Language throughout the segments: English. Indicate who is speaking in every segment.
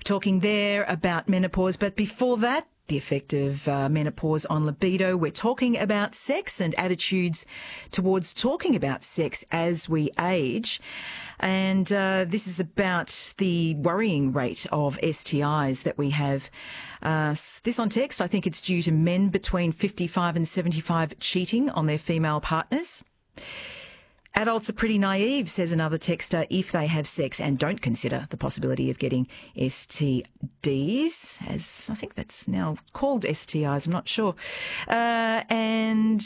Speaker 1: talking there about menopause. But before that, the effect of menopause on libido. We're talking about sex and attitudes towards talking about sex as we age. And this is about the worrying rate of STIs that we have. This on text, I think it's due to men between 55 and 75 cheating on their female partners. Adults are pretty naive, says another texter, if they have sex and don't consider the possibility of getting STDs, as I think that's now called STIs, I'm not sure. And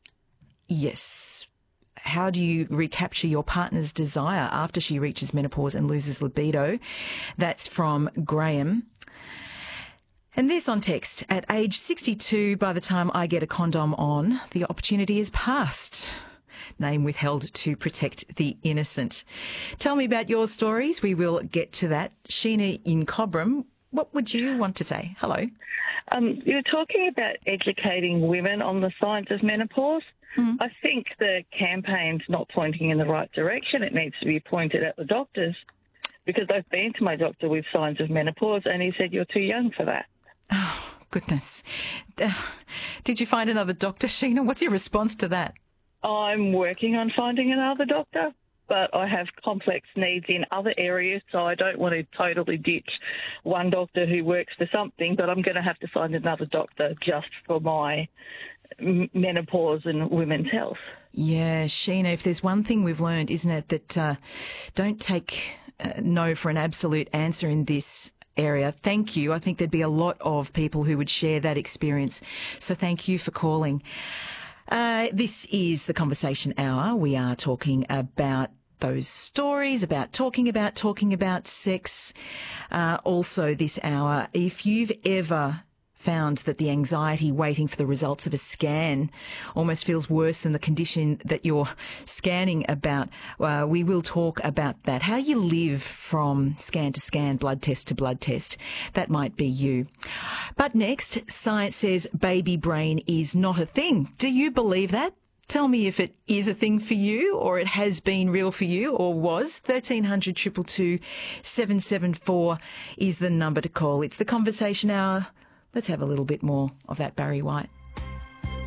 Speaker 1: yes, how do you recapture your partner's desire after she reaches menopause and loses libido? That's from Graham. And this on text, at age 62, by the time I get a condom on, the opportunity is past. Name withheld to protect the innocent. Tell me about your stories. We will get to that. Sheena in Cobram, what would you want to say? Hello.
Speaker 2: You were talking about educating women on the signs of menopause. Mm. I think the campaign's not pointing in the right direction. It needs to be pointed at the doctors, because I've been to my doctor with signs of menopause and he said, you're too young for that.
Speaker 1: Oh, goodness. Did you find another doctor, Sheena? What's your response to that?
Speaker 2: I'm working on finding another doctor, but I have complex needs in other areas, so I don't want to totally ditch one doctor who works for something, but I'm going to have to find another doctor just for my menopause and women's health.
Speaker 1: Yeah, Sheena, if there's one thing we've learned, isn't it, that don't take no for an absolute answer in this area. Thank you. I think there'd be a lot of people who would share that experience. So thank you for calling. This is the Conversation Hour. We are talking about those stories, about talking about sex. Also this hour, if you've ever found that the anxiety waiting for the results of a scan almost feels worse than the condition that you're scanning about, we will talk about that. How you live from scan to scan, blood test to blood test. That might be you. But next, science says baby brain is not a thing. Do you believe that? Tell me if it is a thing for you, or it has been real for you, or was. 1300 222 774 is the number to call. It's the Conversation Hour. Let's have a little bit more of that Barry White.